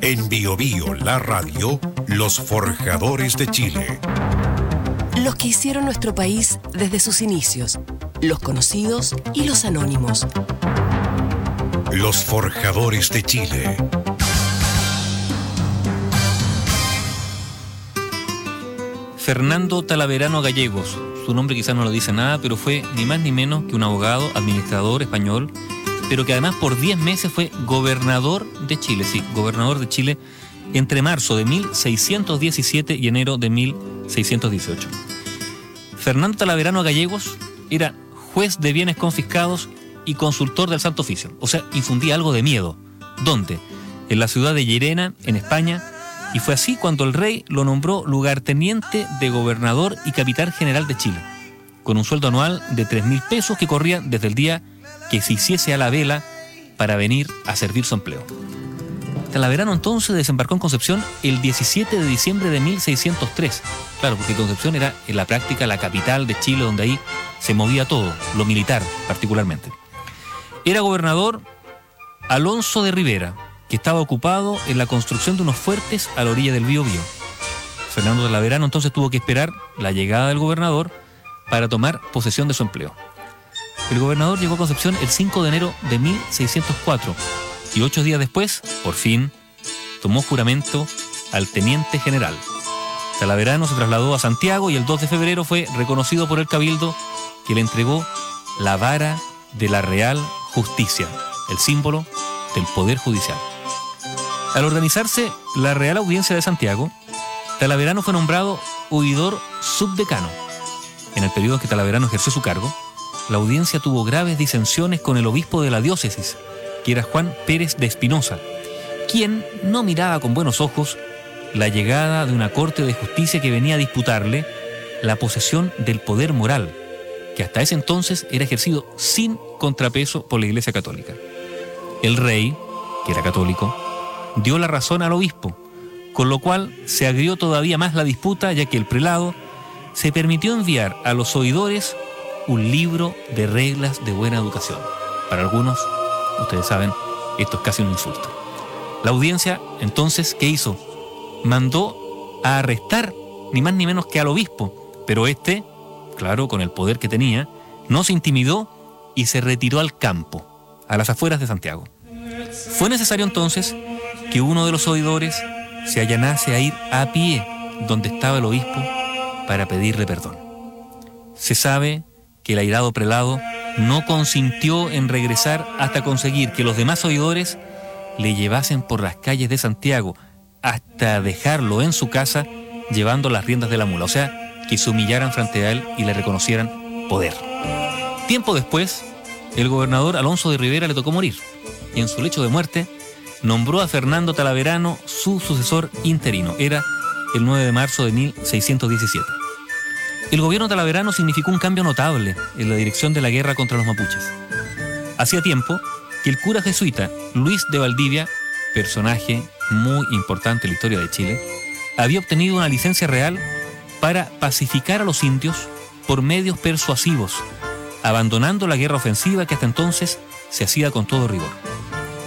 En Bio Bio, la radio, los forjadores de Chile. Los que hicieron nuestro país desde sus inicios, los conocidos y los anónimos. Los forjadores de Chile. Fernando Talaverano Gallegos, su nombre quizás no lo dice nada, pero fue ni más ni menos que un abogado, administrador español, pero que además por 10 meses fue gobernador de Chile, sí, gobernador de Chile entre marzo de 1617 y enero de 1618. Fernando Talaverano Gallegos era juez de bienes confiscados y consultor del Santo Oficio, o sea, infundía algo de miedo. ¿Dónde? En la ciudad de Llerena, en España, y fue así cuando el rey lo nombró lugarteniente de gobernador y capitán general de Chile, con un sueldo anual de 3.000 pesos que corría desde el día que se hiciese a la vela para venir a servir su empleo. Talaverano entonces desembarcó en Concepción el 17 de diciembre de 1603. Claro, porque Concepción era en la práctica la capital de Chile, donde ahí se movía todo, lo militar particularmente. Era gobernador Alonso de Rivera, que estaba ocupado en la construcción de unos fuertes a la orilla del Biobío. Fernando Talaverano entonces tuvo que esperar la llegada del gobernador para tomar posesión de su empleo. El gobernador llegó a Concepción el 5 de enero de 1604 y 8 días después, por fin, tomó juramento al teniente general. Talaverano se trasladó a Santiago y el 2 de febrero fue reconocido por el Cabildo, que le entregó la vara de la Real Justicia, el símbolo del Poder Judicial. Al organizarse la Real Audiencia de Santiago, Talaverano fue nombrado oidor subdecano. En el periodo en que Talaverano ejerció su cargo, la audiencia tuvo graves disensiones con el obispo de la diócesis, que era Juan Pérez de Espinosa, quien no miraba con buenos ojos la llegada de una corte de justicia que venía a disputarle la posesión del poder moral, que hasta ese entonces era ejercido sin contrapeso por la Iglesia Católica. El rey, que era católico, dio la razón al obispo, con lo cual se agrió todavía más la disputa, ya que el prelado se permitió enviar a los oidores un libro de reglas de buena educación. Para algunos, ustedes saben, esto es casi un insulto. La audiencia, entonces, ¿qué hizo? Mandó a arrestar ni más ni menos que al obispo, pero este, claro, con el poder que tenía, no se intimidó y se retiró al campo, a las afueras de Santiago. Fue necesario entonces que uno de los oidores se allanase a ir a pie donde estaba el obispo para pedirle perdón. Se sabe que el airado prelado no consintió en regresar hasta conseguir que los demás oidores le llevasen por las calles de Santiago hasta dejarlo en su casa llevando las riendas de la mula, o sea, que se humillaran frente a él y le reconocieran poder. Tiempo después, el gobernador Alonso de Rivera le tocó morir y en su lecho de muerte nombró a Fernando Talaverano su sucesor interino. Era el 9 de marzo de 1617. El gobierno talaverano significó un cambio notable en la dirección de la guerra contra los mapuches. Hacía tiempo que el cura jesuita Luis de Valdivia, personaje muy importante en la historia de Chile, había obtenido una licencia real para pacificar a los indios por medios persuasivos, abandonando la guerra ofensiva que hasta entonces se hacía con todo rigor.